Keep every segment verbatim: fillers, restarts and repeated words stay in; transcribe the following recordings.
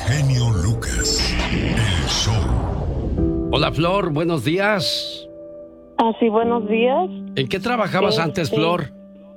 genio Lucas, el show. Hola, Flor, buenos días. Ah, sí, buenos días. ¿En qué trabajabas Este, antes, Flor?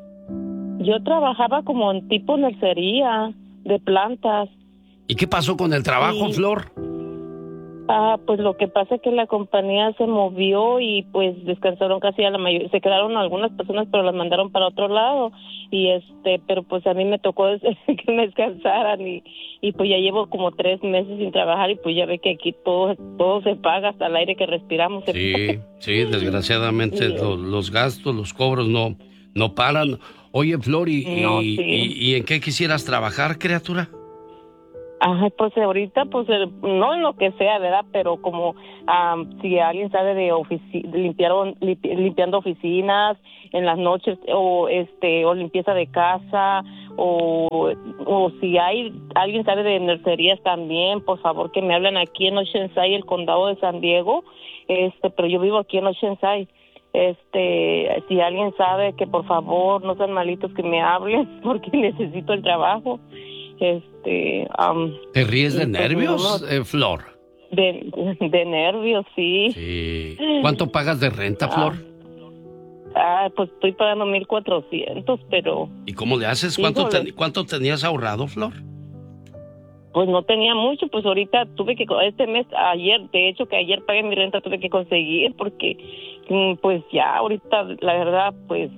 Yo trabajaba como en tipo nursería de plantas. ¿Y qué pasó con el trabajo, Sí. Flor? Ah, pues lo que pasa es que la compañía se movió y pues descansaron casi a la mayoría. Se quedaron algunas personas, pero las mandaron para otro lado. Y este, pero pues a mí me tocó que me descansaran y, y pues ya llevo como tres meses sin trabajar y pues ya ve que aquí todo, todo se paga, hasta el aire que respiramos. se Sí, sí, desgraciadamente Sí. lo- los gastos, los cobros no, no paran. Oye, Flor, ¿y, No, y- sí. y- y en qué quisieras trabajar, criatura? Ajá, pues ahorita, pues el- no en lo que sea, ¿verdad? Pero como am, si alguien sabe de, ofici de limpiar, o- limpi- limpiando oficinas en las noches o este o limpieza de casa o, o si hay alguien sabe de nurserías también, por favor que me hablen aquí en Oceanside, el condado de San Diego, este, pero yo vivo aquí en Oceanside. Este, si alguien sabe, que por favor no sean malitos que me hablen porque necesito el trabajo. Este, um, ¿Te ríes de pues, nervios, no, eh, Flor? de, de nervios, sí. Sí. ¿Cuánto pagas de renta, Ah. Flor? Ah, pues estoy pagando mil cuatrocientos, pero ¿Y cómo le haces? ¿Cuánto, Híjole. ten- ¿Cuánto tenías ahorrado, Flor? pues no tenía mucho, pues ahorita tuve que, este mes, ayer, de hecho que ayer pagué mi renta, tuve que conseguir porque, mm, pues ya ahorita, la verdad, pues,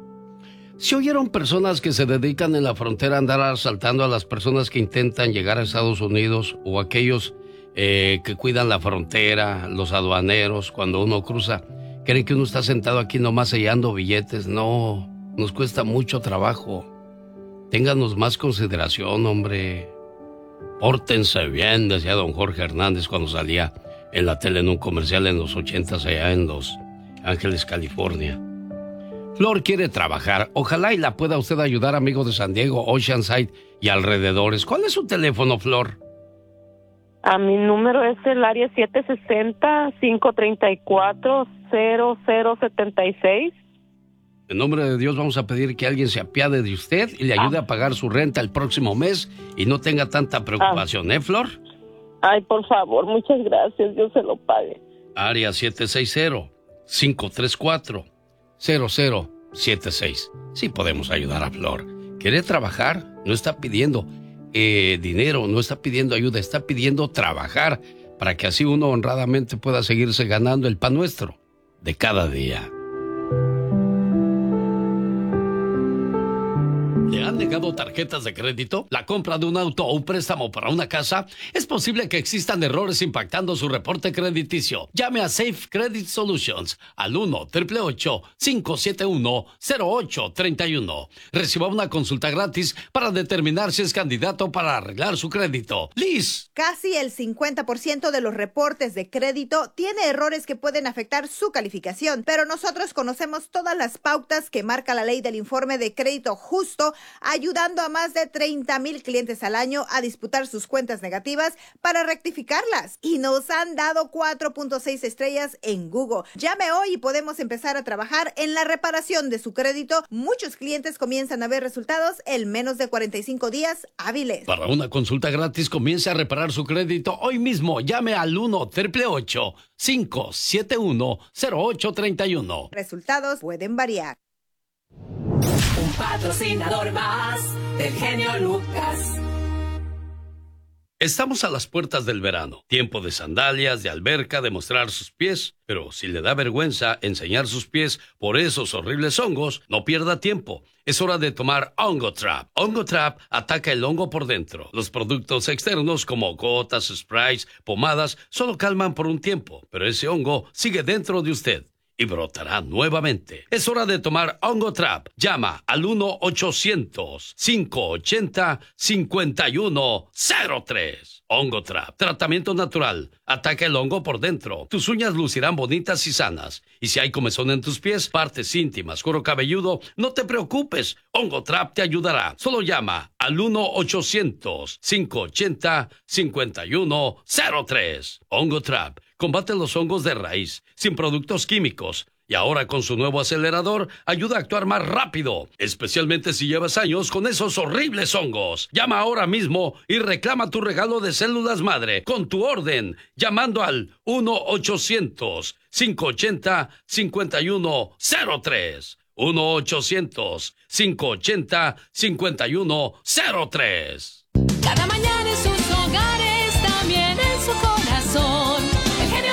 Si oyeron personas que se dedican en la frontera a andar asaltando a las personas que intentan llegar a Estados Unidos o aquellos eh, que cuidan la frontera, los aduaneros, cuando uno cruza, creen que uno está sentado aquí nomás sellando billetes. No, nos cuesta mucho trabajo. Ténganos más consideración, hombre. Pórtense bien, decía don Jorge Hernández cuando salía en la tele en un comercial en los ochentas allá en Los Ángeles, California. Flor quiere trabajar. Ojalá y la pueda usted ayudar, amigo de San Diego, Oceanside y alrededores. ¿Cuál es su teléfono, Flor? a mi número es el área siete seis cero, cinco tres cuatro, cero cero siete seis. En nombre de Dios vamos a pedir que alguien se apiade de usted y le ayude Ah. a pagar su renta el próximo mes y no tenga tanta preocupación, ¿eh, Flor? Ay, por favor, muchas gracias, Dios se lo pague. Área siete seis cero, cinco tres cuatro, cero cero siete seis. Sí podemos ayudar a Flor. ¿Quiere trabajar? No está pidiendo eh, dinero, no está pidiendo ayuda, está pidiendo trabajar para que así uno honradamente pueda seguirse ganando el pan nuestro de cada día. ¿Le han negado tarjetas de crédito? ¿La compra de un auto o un préstamo para una casa? Es posible que existan errores impactando su reporte crediticio. Llame a Safe Credit Solutions al uno, ocho ocho ocho, cinco siete uno, cero ocho tres uno. Reciba una consulta gratis para determinar si es candidato para arreglar su crédito. Liz. Casi el cincuenta por ciento de los reportes de crédito tiene errores que pueden afectar su calificación, pero nosotros conocemos todas las pautas que marca la ley del informe de crédito justo, ayudando a más de treinta mil clientes al año a disputar sus cuentas negativas para rectificarlas. Y nos han dado cuatro punto seis estrellas en Google. Llame hoy y podemos empezar a trabajar en la reparación de su crédito. Muchos clientes comienzan a ver resultados en menos de cuarenta y cinco días hábiles. Para una consulta gratis, comience a reparar su crédito hoy mismo. Llame al uno, ocho ocho ocho, cinco siete uno, cero ocho tres uno. Resultados pueden variar. Un patrocinador más del genio Lucas. Estamos a las puertas del verano, tiempo de sandalias, de alberca, de mostrar sus pies, pero si le da vergüenza enseñar sus pies por esos horribles hongos, no pierda tiempo. Es hora de tomar Hongo Trap. Hongo Trap ataca el hongo por dentro. Los productos externos como gotas, sprays, pomadas, solo calman por un tiempo, pero ese hongo sigue dentro de usted y brotará nuevamente. Es hora de tomar Hongo Trap. Llama al uno ochocientos, cinco ochenta, cincuenta y uno cero tres. Hongo Trap. Tratamiento natural. Ataca el hongo por dentro. Tus uñas lucirán bonitas y sanas. Y si hay comezón en tus pies, partes íntimas, cuero cabelludo, no te preocupes. Hongo Trap te ayudará. Solo llama al uno ochocientos, cinco ochenta, cincuenta y uno cero tres. Hongo Trap. Combate los hongos de raíz, sin productos químicos. Y ahora con su nuevo acelerador ayuda a actuar más rápido, especialmente si llevas años con esos horribles hongos. Llama ahora mismo y reclama tu regalo de células madre con tu orden, llamando al uno ochocientos, cinco ochenta, cincuenta y uno cero tres. uno ochocientos, cinco ochenta, cincuenta y uno cero tres. Cada mañana en sus hogares, también en su corazón. El genio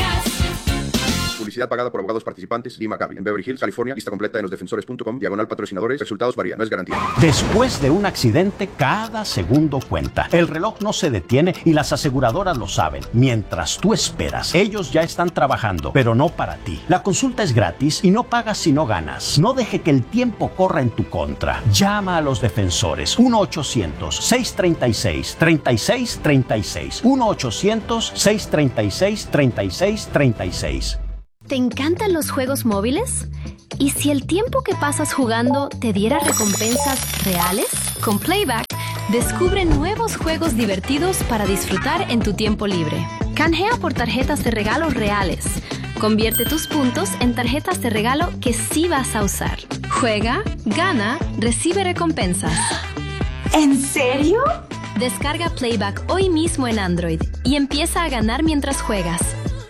Lucas. Publicidad pagada por abogados participantes. Lee McCabe. En Beverly Hills, California. Lista completa en los defensores punto com. Diagonal patrocinadores. Resultados varían. No es garantía. Después de un accidente, cada segundo cuenta. El reloj no se detiene y las aseguradoras lo saben. Mientras tú esperas, ellos ya están trabajando, pero no para ti. La consulta es gratis y no pagas si no ganas. No deje que el tiempo corra en tu contra. Llama a los defensores. uno ochocientos, seiscientos treinta y seis, treinta y seis treinta y seis. uno ochocientos, seiscientos treinta y seis, treinta y seis treinta y seis. ¿Te encantan los juegos móviles? ¿Y si el tiempo que pasas jugando te diera recompensas reales? Con Playback, descubre nuevos juegos divertidos para disfrutar en tu tiempo libre. Canjea por tarjetas de regalo reales. Convierte tus puntos en tarjetas de regalo que sí vas a usar. Juega, gana, recibe recompensas. ¿En serio? Descarga Playback hoy mismo en Android y empieza a ganar mientras juegas.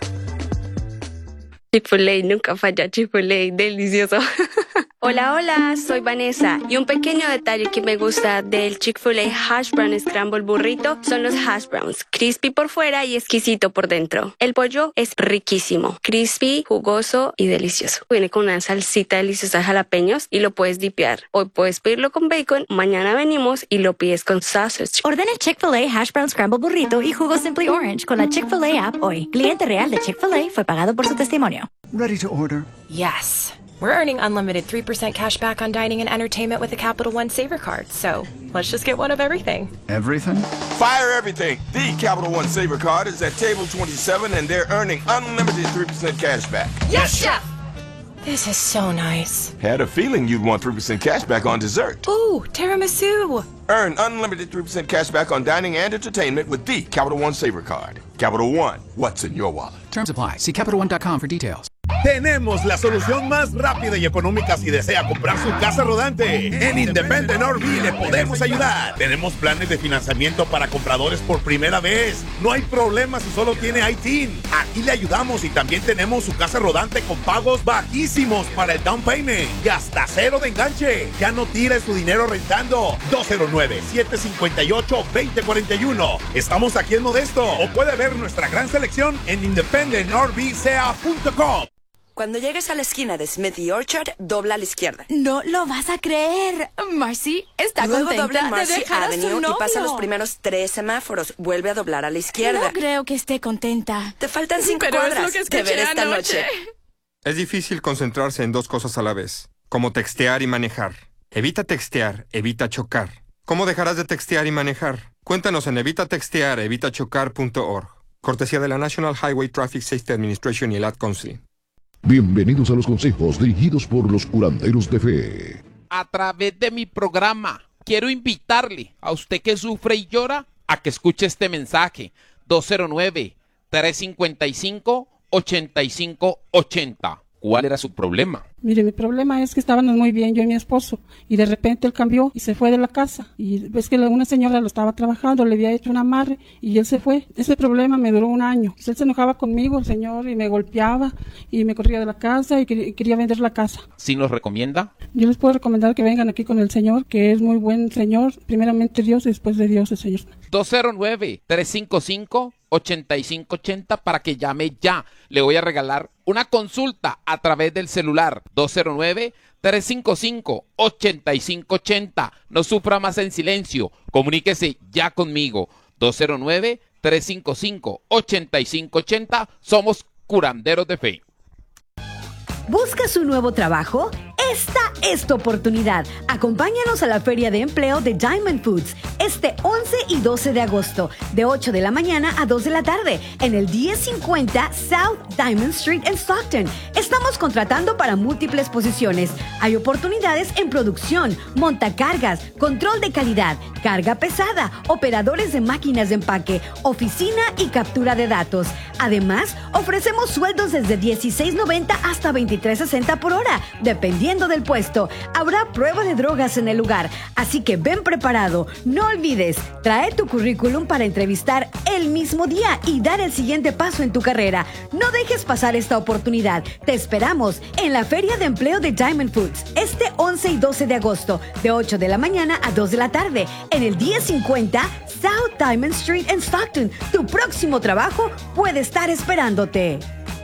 Chick-fil-A, nunca falla, Chick-fil-A, delicioso. Hola, hola, soy Vanessa y un pequeño detalle que me gusta del Chick-fil-A Hash Brown Scramble Burrito son los hash browns, crispy por fuera y exquisito por dentro. El pollo es riquísimo, crispy, jugoso y delicioso. Viene con una salsita deliciosa de jalapeños y lo puedes dipear. Hoy puedes pedirlo con bacon, mañana venimos y lo pides con sausage. Ordena Chick-fil-A Hash Brown Scramble Burrito y jugo Simply Orange con la Chick-fil-A app hoy. Cliente real de Chick-fil-A fue pagado por su testimonio. Ready to order? Yes. We're earning unlimited three percent cash back on dining and entertainment with the Capital One Saver Card. So let's just get one of everything. Everything? Fire everything. The Capital One Saver Card is at table twenty-seven and they're earning unlimited three percent cash back. Yes, Chef! This is so nice. Had a feeling you'd want three percent cash back on dessert. Ooh, tiramisu. Earn unlimited three percent cash back on dining and entertainment with the Capital One Saver Card. Capital One, what's in your wallet? Terms apply. See Capital One dot com for details. Tenemos la solución más rápida y económica si desea comprar su casa rodante. En Independent R V le podemos ayudar. Tenemos planes de financiamiento para compradores por primera vez. No hay problema si solo tiene I T I N. Aquí le ayudamos y también tenemos su casa rodante con pagos bajísimos para el down payment y hasta cero de enganche. Ya no tire su dinero rentando. dos cero nueve, siete cinco ocho, dos cero cuatro uno. Estamos aquí en Modesto o puede ver nuestra gran selección en independent r v c a punto com. Cuando llegues a la esquina de Smith y Orchard, dobla a la izquierda. No lo vas a creer. Marcy está Luego contenta dobla en Marcy de dejar a su Avenue novio. y pasa los primeros tres semáforos. Vuelve a doblar a la izquierda. No creo que esté contenta. Te faltan cinco Pero cuadras. es lo que Te veré escuché esta anoche. noche. Es difícil concentrarse en dos cosas a la vez, como textear y manejar. Evita textear, evita chocar. ¿Cómo dejarás de textear y manejar? Cuéntanos en evita textear evita chocar punto org. Cortesía de la National Highway Traffic Safety Administration y el Ad Council. Bienvenidos a los consejos dirigidos por los curanderos de fe. A través de mi programa, quiero invitarle a usted que sufre y llora a que escuche este mensaje. dos cero nueve, tres cinco cinco, ocho cinco ocho cero. ¿Cuál era su problema? Mire, mi problema es que estábamos muy bien, yo y mi esposo, y de repente él cambió y se fue de la casa. Y ves que una señora lo estaba trabajando, le había hecho un amarre y él se fue. Ese problema me duró un año. Él se enojaba conmigo, el señor, y me golpeaba y me corría de la casa y quería, quería vender la casa. ¿Sí nos recomienda? Yo les puedo recomendar que vengan aquí con el señor, que es muy buen señor. Primeramente Dios y después de Dios el señor. dos cero nueve, tres cinco cinco, ocho cinco ocho cero para que llame ya. Le voy a regalar una consulta a través del celular. dos cero nueve, tres cinco cinco, ocho cinco ocho cero. No sufra más en silencio. Comuníquese ya conmigo. dos cero nueve, tres cinco cinco, ocho cinco ocho cero. Somos curanderos de fe. ¿Buscas un nuevo trabajo? Esta es tu oportunidad. Acompáñanos a la Feria de Empleo de Diamond Foods este once y doce de agosto, de ocho de la mañana a dos de la tarde, en el diez cincuenta South Diamond Street en Stockton. Estamos contratando para múltiples posiciones. Hay oportunidades en producción, montacargas, control de calidad, carga pesada, operadores de máquinas de empaque, oficina y captura de datos. Además, ofrecemos sueldos desde dieciséis noventa hasta veintitrés sesenta por hora, dependiendo del puesto. Habrá prueba de drogas en el lugar, así que ven preparado. No olvides, trae tu currículum para entrevistar el mismo día y dar el siguiente paso en tu carrera. No dejes pasar esta oportunidad. Te esperamos en la Feria de Empleo de Diamond Foods este once y doce de agosto, de ocho de la mañana a dos de la tarde, en el diez cincuenta South Diamond Street en Stockton. Tu próximo trabajo puede estar esperándote.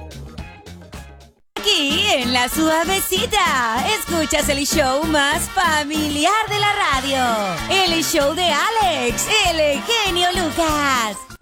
Aquí en La Suavecita, escuchas el show más familiar de la radio. El show de Alex, el genio Lucas.